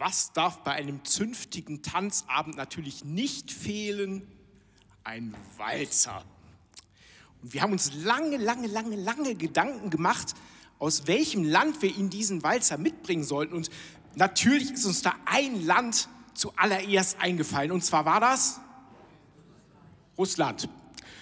Was darf bei einem zünftigen Tanzabend natürlich nicht fehlen? Ein Walzer. Und wir haben uns lange Gedanken gemacht, aus welchem Land wir in diesen Walzer mitbringen sollten. Und natürlich ist uns da ein Land zuallererst eingefallen. Und zwar war das Russland.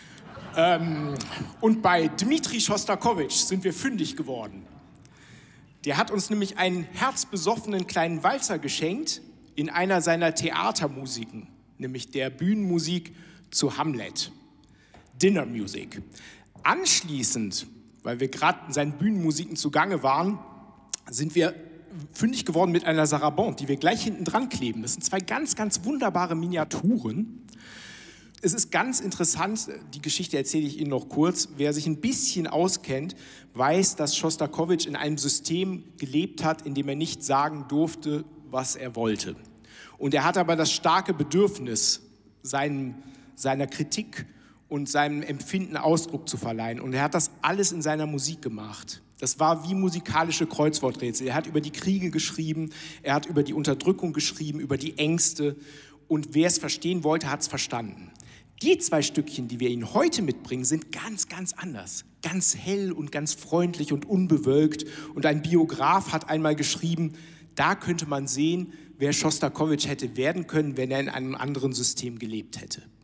Und bei Dmitri Schostakowitsch sind wir fündig geworden. Der hat uns nämlich einen herzbesoffenen kleinen Walzer geschenkt in einer seiner Theatermusiken, nämlich der Bühnenmusik zu Hamlet, Dinner Music. Anschließend, weil wir gerade in seinen Bühnenmusiken zugange waren, sind wir fündig geworden mit einer Sarabande, die wir gleich hinten dran kleben. Das sind zwei ganz wunderbare Miniaturen. Es ist ganz interessant, die Geschichte erzähle ich Ihnen noch kurz. Wer sich ein bisschen auskennt, weiß, dass Schostakowitsch in einem System gelebt hat, in dem er nicht sagen durfte, was er wollte. Und er hat aber das starke Bedürfnis, seiner Kritik und seinem Empfinden Ausdruck zu verleihen. Und er hat das alles in seiner Musik gemacht. Das war wie musikalische Kreuzworträtsel. Er hat über die Kriege geschrieben, er hat über die Unterdrückung geschrieben, über die Ängste. Und wer es verstehen wollte, hat es verstanden. Die zwei Stückchen, die wir Ihnen heute mitbringen, sind ganz anders. Ganz hell und ganz freundlich und unbewölkt. Und ein Biograf hat einmal geschrieben, da könnte man sehen, wer Schostakowitsch hätte werden können, wenn er in einem anderen System gelebt hätte.